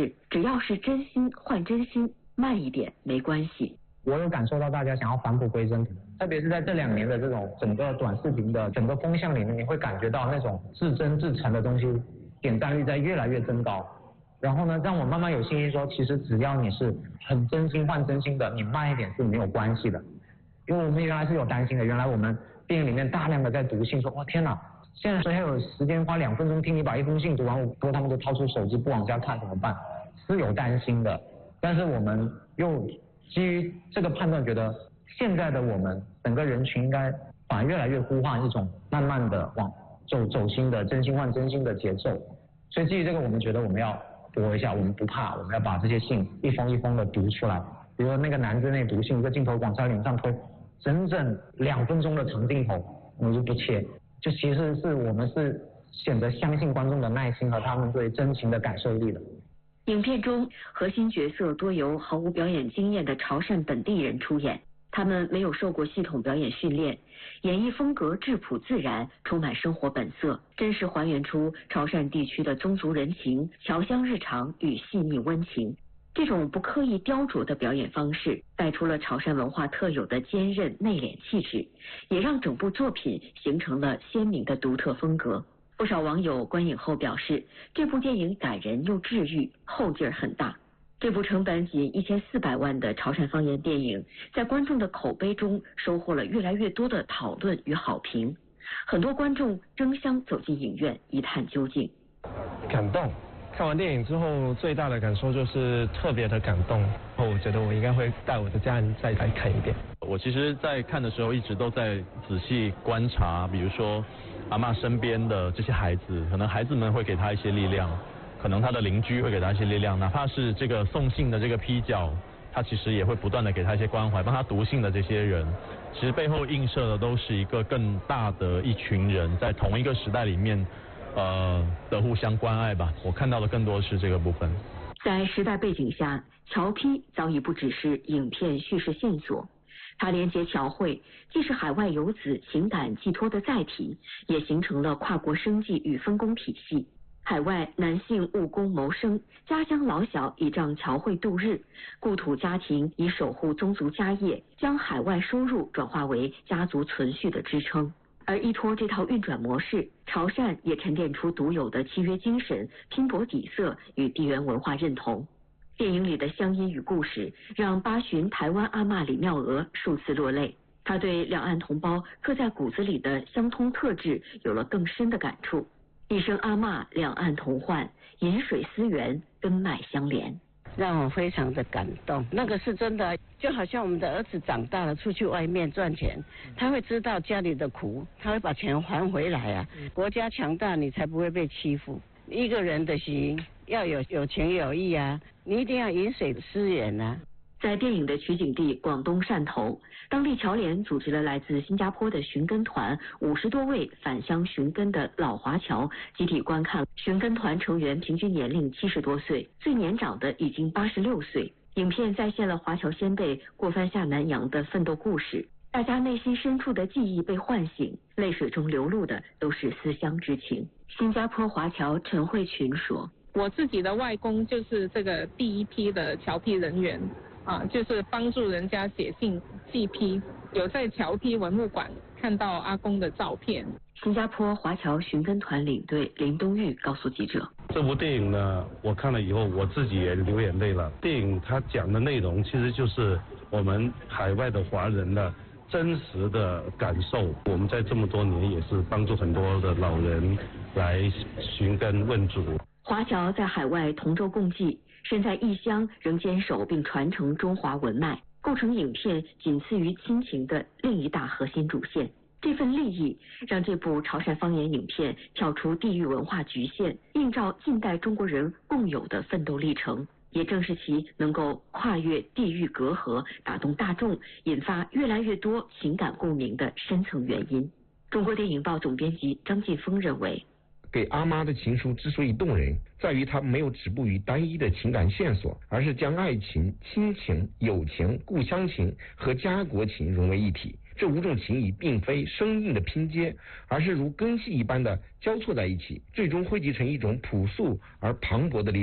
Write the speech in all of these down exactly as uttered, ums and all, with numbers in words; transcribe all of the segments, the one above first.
示，只要是真心换真心，慢一点没关系。 我有感受到大家想要返璞归真，特别是在这两年的这种整个短视频的整个风向里面，你会感觉到那种至真至诚的东西点赞率在越来越增高。然后呢，让我慢慢有信心说，其实只要你是很真心换真心的，你慢一点是没有关系的。因为我们原来是有担心的，原来我们电影里面大量的在读信，说哇天哪，现在谁还有时间花两分钟听你把一封信读完，不过他们就掏出手机不往下看怎么办？是有担心的，但是我们又基于这个判断，觉得现在的我们整个人群应该反而越来越呼唤一种慢慢的往走走心的真心换真心的节奏。所以基于这个，我们觉得我们要搏一下，我们不怕，我们要把这些信一封一封的读出来。比如说那个男子那读信，一个镜头往他脸上推，整整两分钟的长镜头，我们就不切，就其实是我们是选择相信观众的耐心和他们对真情的感受力的。 影片中核心角色多由毫无表演经验的潮汕本地人出演，他们没有受过系统表演训练，演绎风格质朴自然，充满生活本色，真实还原出潮汕地区的宗族人情、侨乡日常与细腻温情。这种不刻意雕琢的表演方式，带出了潮汕文化特有的坚韧内敛气质，也让整部作品形成了鲜明的独特风格。不少网友观影后表示，这部电影感人又治愈，后劲儿很大。这部成本仅一千四百万的潮汕方言电影，在观众的口碑中收获了越来越多的讨论与好评，很多观众争相走进影院一探究竟。 感动，看完电影之后最大的感受就是特别的感动，我觉得我应该会带我的家人再来看一遍。 我其实在看的时候一直都在仔细观察，比如说阿嬷身边的这些孩子，可能孩子们会给他一些力量，可能他的邻居会给他一些力量，哪怕是这个送信的这个批角，他其实也会不断的给他一些关怀，帮他读信的这些人，其实背后映射的都是一个更大的一群人在同一个时代里面呃的互相关爱吧。我看到的更多是这个部分。 在时代背景下，侨批早已不只是影片叙事线索，它连接侨汇，既是海外游子情感寄托的载体，也形成了跨国生计与分工体系。海外男性务工谋生，家乡老小倚仗侨汇度日，故土家庭以守护宗族家业，将海外收入转化为家族存续的支撑。而依托这套运转模式，潮汕也沉淀出独有的契约精神、拼搏底色与地缘文化认同。电影里的乡音与故事，让八旬台湾阿嬷李妙娥数次落泪。她对两岸同胞刻在骨子里的相通特质有了更深的感触。一声阿嬷，两岸同欢，饮水思源，根脉相连。 让我非常的感动，那个是真的，就好像我们的儿子长大了，出去外面赚钱，他会知道家里的苦，他会把钱还回来啊。国家强大，你才不会被欺负。一个人的心要有有情有义啊，你一定要饮水思源啊。 在电影的取景地广东汕头，当地侨联组织了来自新加坡的寻根团五十多位返乡寻根的老华侨集体观看。寻根团成员平均年龄七十多岁，最年长的已经八十六岁。影片再现了华侨先辈过番下南洋的奋斗故事，大家内心深处的记忆被唤醒，泪水中流露的都是思乡之情。新加坡华侨陈慧群说：“ 我自己的外公就是这个第一批的侨批人员。”啊，就是帮助人家写信寄批，有在侨批文物馆看到阿公的照片。 新加坡华侨寻根团领队林东玉告诉记者：“ 这部电影呢，我看了以后，我自己也流眼泪了。电影它讲的内容其实就是我们海外的华人的真实的感受。我们在这么多年也是帮助很多的老人来寻根问祖。 华侨在海外同舟共济。”身在异乡仍坚守并传承中华文脉，构成影片仅次于亲情的另一大核心主线。这份利益让这部潮汕方言影片跳出地域文化局限，映照近代中国人共有的奋斗历程，也正是其能够跨越地域隔阂，打动大众，引发越来越多情感共鸣的深层原因。中国电影报总编辑张劲峰认为， 给阿妈的情书之所以动人，在于它没有止步于单一的情感线索，而是将爱情、亲情、友情、故乡情和家国情融为一体。这五种情谊并非生硬的拼接，而是如根系一般的交错在一起，最终汇集成一种朴素而磅礴的力量，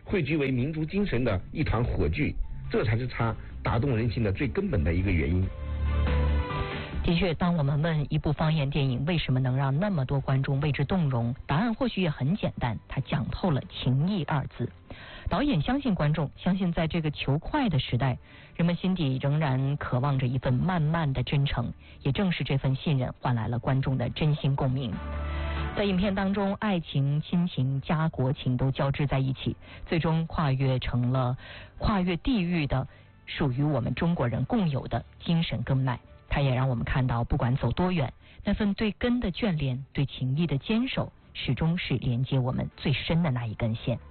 汇聚为民族精神的一团火炬，这才是它打动人心的最根本的一个原因。 的确，当我们问一部方言电影为什么能让那么多观众为之动容，答案或许也很简单，它讲透了情义二字。导演相信观众，相信在这个求快的时代，人们心底仍然渴望着一份慢慢的真诚，也正是这份信任换来了观众的真心共鸣。在影片当中，爱情、亲情、家国情都交织在一起，最终跨越成了跨越地域的属于我们中国人共有的精神根脉。它也让我们看到，不管走多远，那份对根的眷恋，对情谊的坚守，始终是连接我们最深的那一根线。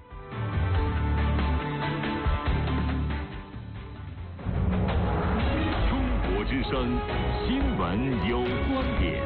中国之声新闻有观点。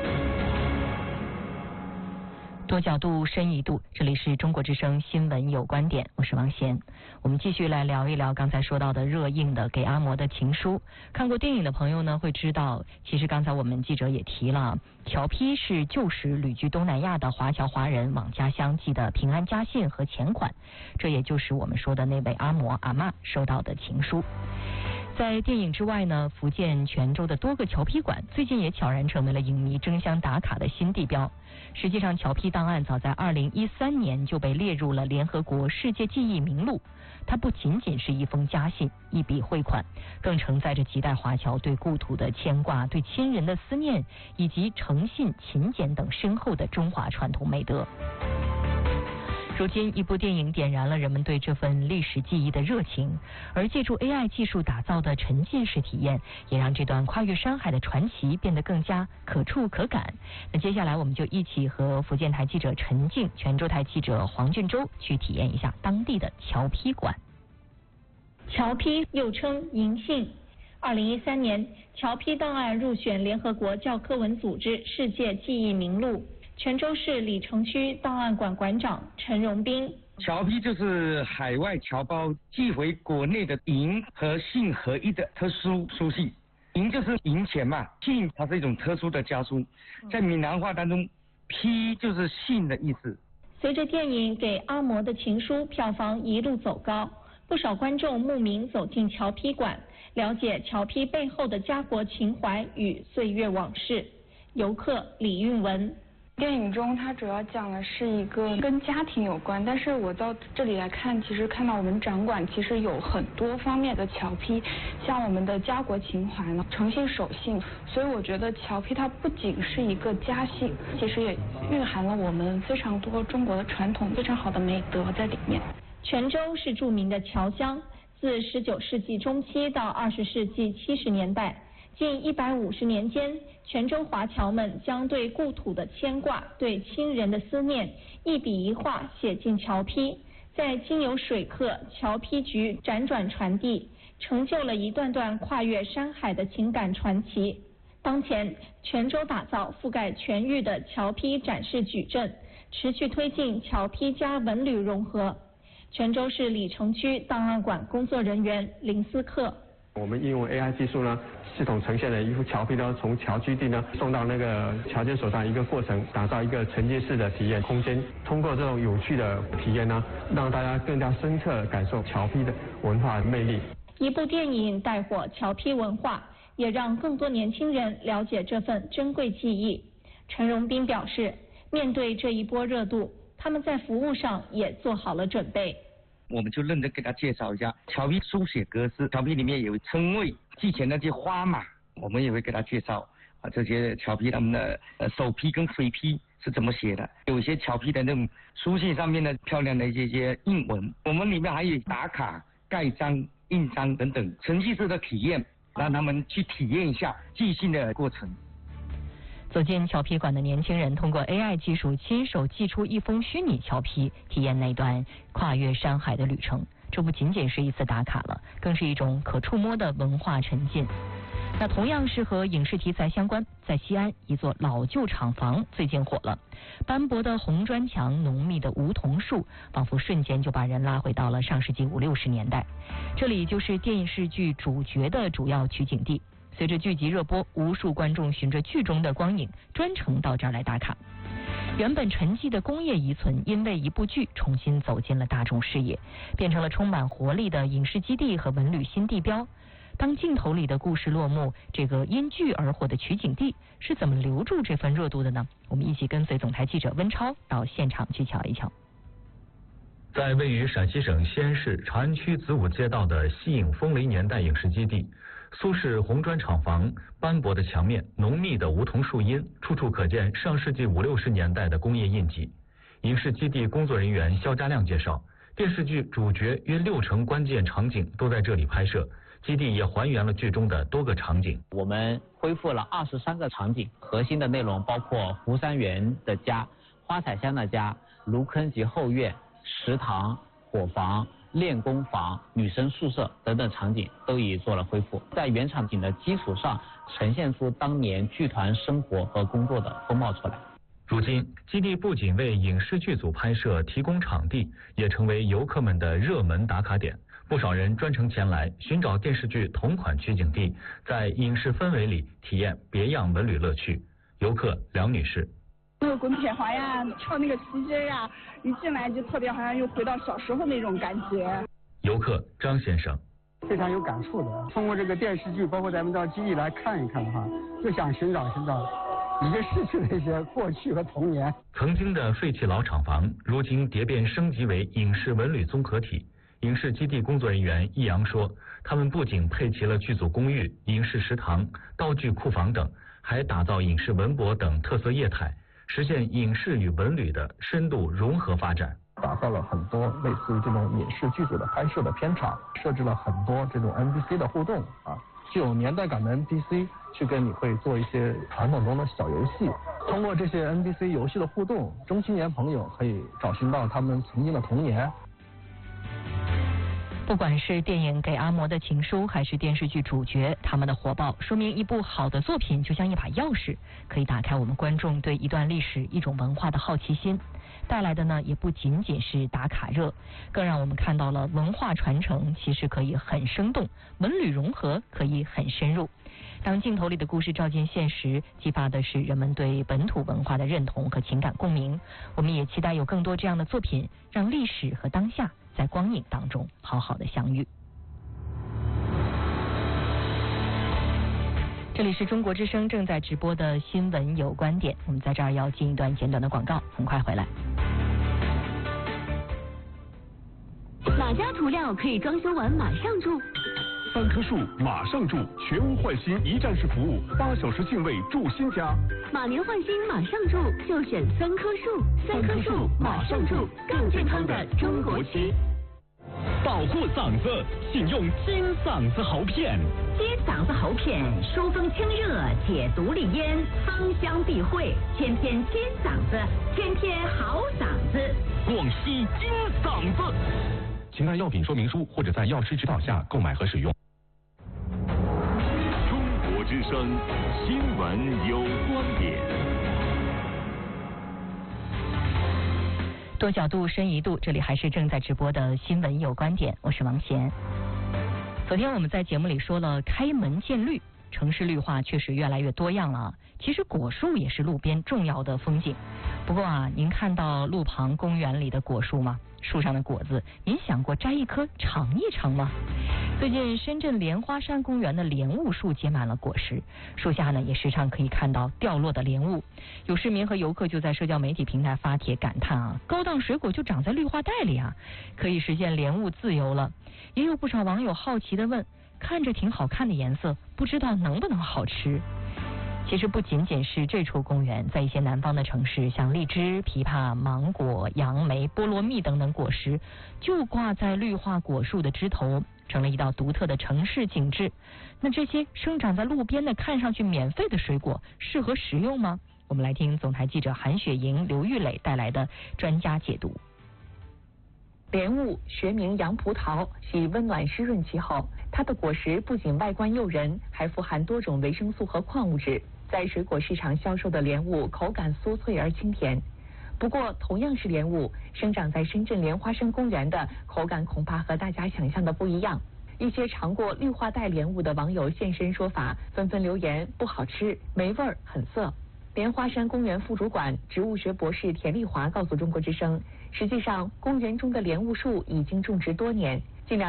多角度，深一度，这里是中国之声新闻有观点，我是王贤。我们继续来聊一聊刚才说到的热映的《给阿嬷的情书》。看过电影的朋友呢，会知道，其实刚才我们记者也提了，侨批是旧时旅居东南亚的华侨华人往家乡寄的平安家信和钱款，这也就是我们说的那位阿嬷阿嬷收到的情书。在电影之外呢，福建泉州的多个侨批馆最近也悄然成为了影迷争相打卡的新地标。实际上，侨批档案早在二零一三年就被列入了联合国世界记忆名录。它不仅仅是一封家信、一笔汇款，更承载着几代华侨对故土的牵挂、对亲人的思念，以及诚信、勤俭等深厚的中华传统美德。如今，一部电影点燃了人们对这份历史记忆的热情，而借助 A I 技术打造的沉浸式体验，也让这段跨越山海的传奇变得更加可触可感。那接下来，我们就一起和福建台记者陈静、泉州台记者黄俊洲去体验一下当地的侨批馆。 侨批又称银信，二零一三年，侨批档案入选联合国教科文组织世界记忆名录。泉州市里城区档案馆馆长陈荣斌， 侨批就是海外侨胞寄回国内的银和信合一的特殊书信。银就是银钱嘛，信它是一种特殊的家书，在闽南话当中，批就是信的意思。 随着电影《给阿嬷的情书》票房一路走高，不少观众慕名走进侨批馆，了解侨批背后的家国情怀与岁月往事。游客李运文。 电影中它主要讲的是一个跟家庭有关，但是我到这里来看，其实看到我们展馆其实有很多方面的侨批，像我们的家国情怀呢，诚信守信，所以我觉得侨批它不仅是一个家信，其实也蕴含了我们非常多中国的传统非常好的美德在里面。 泉州是著名的侨乡，自十九世纪中期到二十世纪七十年代。近一百五十年间，泉州华侨们将对故土的牵挂、对亲人的思念，一笔一画写进侨批，在经由水客、侨批局辗转传递，成就了一段段跨越山海的情感传奇。当前，泉州打造覆盖全域的侨批展示矩阵，持续推进侨批加文旅融合。泉州市里城区档案馆工作人员林思克。 我们应用 A I 技术呢，系统呈现了一幅侨批呢，从侨居地呢送到那个侨监手上一个过程，打造一个沉浸式的体验空间。通过这种有趣的体验呢，让大家更加深刻感受侨批的文化魅力。 一部电影带火侨批文化，也让更多年轻人了解这份珍贵记忆。陈荣斌表示，面对这一波热度，他们在服务上也做好了准备。 我们就认真给他介绍一下侨批书写格式，侨批里面有称谓、寄钱那些花码，我们也会给他介绍啊，这些侨批他们的呃手批跟水批是怎么写的，有一些侨批的那种书信上面的漂亮的一些些印文，我们里面还有打卡、盖章、印章等等沉浸式的体验，让他们去体验一下寄信的过程。 走进侨批馆的年轻人，通过 A I 技术亲手寄出一封虚拟侨批，体验那段跨越山海的旅程。这不仅仅是一次打卡了，更是一种可触摸的文化沉浸。那同样是和影视题材相关，在西安一座老旧厂房最近火了，斑驳的红砖墙、浓密的梧桐树，仿佛瞬间就把人拉回到了上世纪五六十年代。这里就是电视剧主角的主要取景地。随着剧集热播，无数观众循着剧中的光影专程到这儿来打卡。 原本沉寂的工业遗存，因为一部剧重新走进了大众视野，变成了充满活力的影视基地和文旅新地标。当镜头里的故事落幕，这个因剧而火的取景地是怎么留住这份热度的呢？我们一起跟随总台记者温超到现场去瞧一瞧。 在位于陕西省西安市长安区子午街道的西影风雷年代影视基地，苏式红砖厂房、斑驳的墙面、浓密的梧桐树荫，处处可见上世纪五六十年代的工业印记。影视基地工作人员肖家亮介绍，电视剧主角约六成关键场景都在这里拍摄。基地也还原了剧中的多个场景。 我们恢复了二十三个场景，核心的内容包括湖山园的家、花彩香的家、芦坑及后院、食堂、伙房、练功房、女生宿舍等等场景都已做了恢复，在原场景的基础上，呈现出当年剧团生活和工作的风貌出来。 如今，基地不仅为影视剧组拍摄提供场地，也成为游客们的热门打卡点。不少人专程前来寻找电视剧同款取景地，在影视氛围里体验别样文旅乐趣。游客梁女士： 那个滚铁环呀，跳那个皮筋呀，一进来就特别好像又回到小时候那种感觉。 游客张先生： 非常有感触的。通过这个电视剧，包括咱们到基地来看一看的话，就想寻找寻找已经逝去的一些过去和童年。 曾经的废弃老厂房，如今蝶变升级为影视文旅综合体。影视基地工作人员易阳说，他们不仅配齐了剧组公寓、影视食堂、道具库房等，还打造影视文博等特色业态，实现影视与文旅的深度融合发展。 打造了很多类似于这种影视剧组的拍摄的片场，设置了很多这种 N P C 的互动啊，具有年代感的 N P C 去跟你会做一些传统中的小游戏。通过这些 N P C 游戏的互动，中青年朋友可以找寻到他们曾经的童年。 不管是电影《给阿嬷的情书》还是电视剧主角，他们的火爆说明一部好的作品就像一把钥匙，可以打开我们观众对一段历史、一种文化的好奇心。带来的呢，也不仅仅是打卡热，更让我们看到了文化传承其实可以很生动，文旅融合可以很深入。当镜头里的故事照进现实，激发的是人们对本土文化的认同和情感共鸣。我们也期待有更多这样的作品，让历史和当下在光影当中好好的相遇。这里是中国之声正在直播的新闻有观点，我们在这儿要进一段简短的广告，很快回来。 哪家涂料可以装修完马上住？ 三棵树马上住，全屋换新一站式服务，八小时定位住新家。 马年换新马上住，就选三棵树。三棵树马上住，更健康的中国区。 保护嗓子，请用金嗓子喉片。 金嗓子喉片，疏风清热，解毒利咽，芳香避秽，天天金嗓子，天天好嗓子。 广西金嗓子。请看药品说明书或者在药师指导下购买和使用。 中国之声新闻有观点。 多角度深一度，这里还是正在直播的新闻有观点，我是王贤。昨天我们在节目里说了开门见绿，城市绿化确实越来越多样了。其实果树也是路边重要的风景。不过啊，您看到路旁公园里的果树吗？树上的果子，您想过摘一颗尝一尝吗？最近深圳莲花山公园的莲雾树结满了果实，树下呢也时常可以看到掉落的莲雾。有市民和游客就在社交媒体平台发帖感叹啊，高档水果就长在绿化带里啊，可以实现莲雾自由了。也有不少网友好奇地问，看着挺好看的颜色，不知道能不能好吃？其实不仅仅是这处公园，在一些南方的城市，像荔枝、枇杷、芒果、杨梅、菠萝蜜等等果实，就挂在绿化果树的枝头，成了一道独特的城市景致。那这些生长在路边的看上去免费的水果，适合食用吗？我们来听总台记者韩雪莹、刘玉磊带来的专家解读。莲雾学名洋葡萄，喜温暖湿润气候。它的果实不仅外观诱人，还富含多种维生素和矿物质。在水果市场销售的莲雾口感酥脆而清甜。不过，同样是莲雾，生长在深圳莲花山公园的口感恐怕和大家想象的不一样。一些尝过绿化带莲雾的网友现身说法，纷纷留言不好吃，没味儿，很涩。 莲花山公园副主管植物学博士田丽华告诉中国之声，实际上公园中的莲雾树已经种植多年，